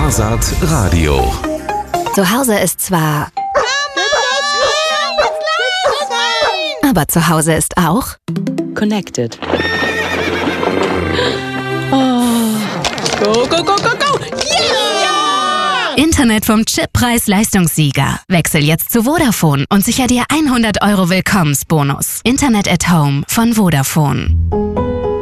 Skipasat Radio. Zu Hause ist zwar... Aber zu Hause ist auch... Connected. Oh. Go, go, go, go, go! Yeah! Internet vom Chippreis-Leistungssieger. Wechsel jetzt zu Vodafone und sicher dir 100 € Willkommensbonus. Internet at Home von Vodafone.